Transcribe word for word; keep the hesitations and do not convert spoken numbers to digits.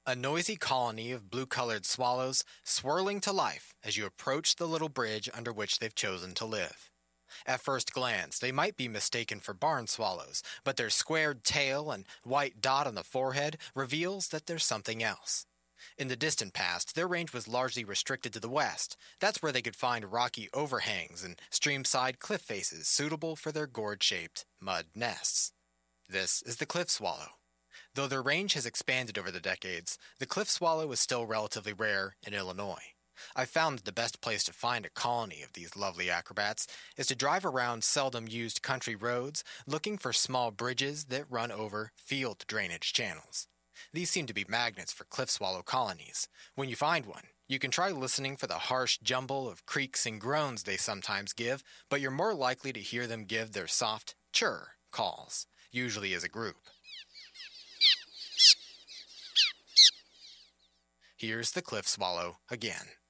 A noisy colony of blue-colored swallows swirling to life as you approach the little bridge under which they've chosen to live. At first glance, they might be mistaken for barn swallows, but their squared tail and white dot on the forehead reveals that there's something else. In the distant past, their range was largely restricted to the west. That's where they could find rocky overhangs and streamside cliff faces suitable for their gourd-shaped mud nests. This is the cliff swallow. Though their range has expanded over the decades, the cliff swallow is still relatively rare in Illinois. I've found that the best place to find a colony of these lovely acrobats is to drive around seldom-used country roads looking for small bridges that run over field drainage channels. These seem to be magnets for cliff swallow colonies. When you find one, you can try listening for the harsh jumble of creaks and groans they sometimes give, but you're more likely to hear them give their soft churr calls, usually as a group. Here's the cliff swallow again.